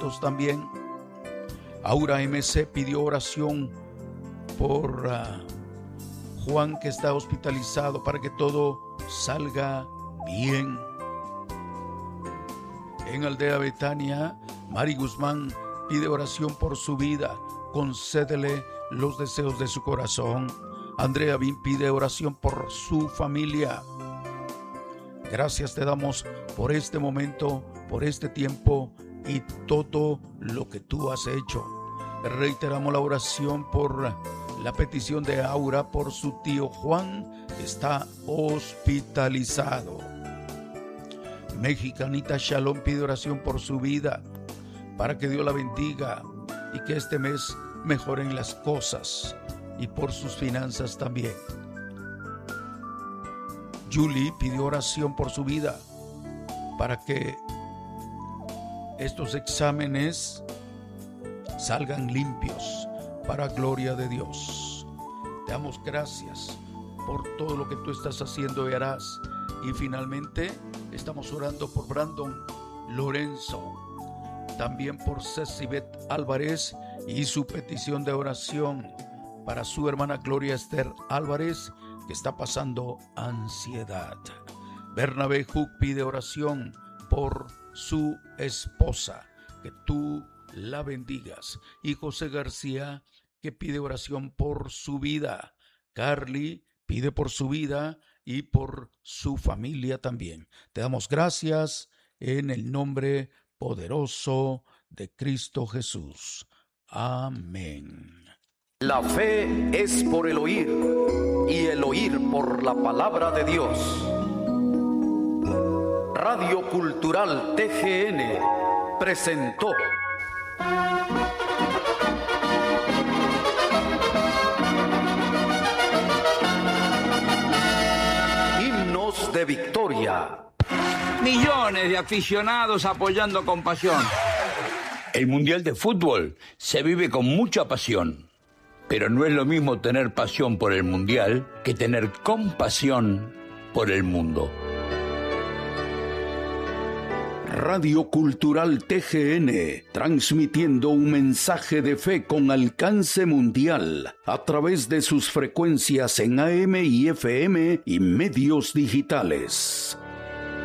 juntos también. Aura MC pidió oración por Juan, que está hospitalizado, para que todo salga bien. En Aldea Betania, Mari Guzmán pide oración por su vida. Concédele los deseos de su corazón. Andrea Bin pide oración por su familia. Gracias te damos por este momento, por este tiempo y todo lo que tú has hecho. Reiteramos la oración por la petición de Aura por su tío Juan, que está hospitalizado. Mexicanita Shalom pide oración por su vida, para que Dios la bendiga y que este mes mejoren las cosas, y por sus finanzas también. Julie pidió oración por su vida, para que estos exámenes salgan limpios para gloria de Dios. Te damos gracias por todo lo que tú estás haciendo y harás. Y finalmente estamos orando por Brandon Lorenzo, también por Cecibet Álvarez y su petición de oración para su hermana Gloria Esther Álvarez, que está pasando ansiedad. Bernabé Huck pide oración por su esposa, que tú la bendigas. Y José García, que pide oración por su vida. Carly pide por su vida y por su familia también. Te damos gracias en el nombre poderoso de Cristo Jesús. Amén. La fe es por el oír, y el oír por la palabra de Dios. Radio Cultural TGN presentó Himnos de Victoria. Millones de aficionados apoyando con pasión. El Mundial de Fútbol se vive con mucha pasión, pero no es lo mismo tener pasión por el Mundial que tener compasión por el mundo. Radio Cultural TGN, transmitiendo un mensaje de fe con alcance mundial a través de sus frecuencias en AM y FM y medios digitales.